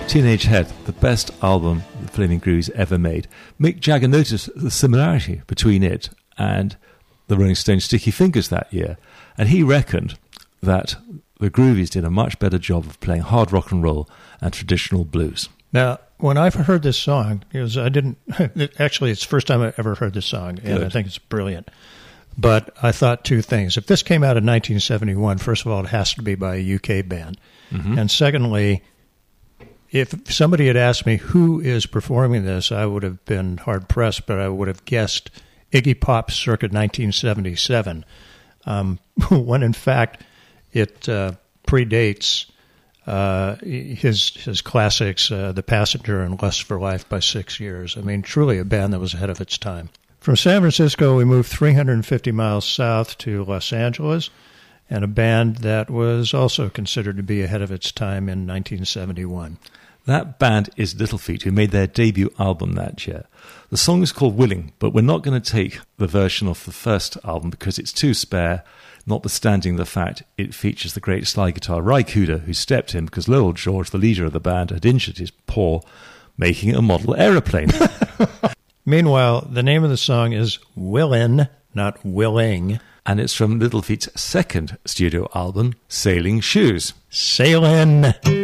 Teenage Head, the best album the Flaming Grooves ever made. Mick Jagger noticed the similarity between it and the Rolling Stones' Sticky Fingers that year, and he reckoned that the Groovies did a much better job of playing hard rock and roll and traditional blues. Now, when I've heard this song, because actually it's the first time I ever heard this song, and I think it's brilliant. But I thought two things. If this came out in 1971, first of all, it has to be by a UK band. Mm-hmm. And secondly, if somebody had asked me who is performing this, I would have been hard-pressed, but I would have guessed Iggy Pop circa 1977, when in fact it predates his classics, The Passenger and Lust for Life, by 6 years. I mean, truly a band that was ahead of its time. From San Francisco, we moved 350 miles south to Los Angeles, and a band that was also considered to be ahead of its time in 1971. That band is Little Feat, who made their debut album that year. The song is called Willing, but we're not going to take the version off the first album because it's too spare, notwithstanding the fact it features the great slide guitar Ry Cooder, who stepped in because Lowell George, the leader of the band, had injured his paw making it a model aeroplane. Meanwhile, the name of the song is Willin', not Willing. And it's from Little Feat's second studio album, Sailing Shoes. Sailin'.